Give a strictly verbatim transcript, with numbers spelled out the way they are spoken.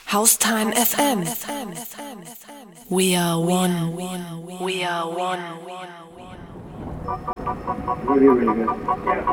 Haustime F M. We are one. We are one. Really, really good. Yeah.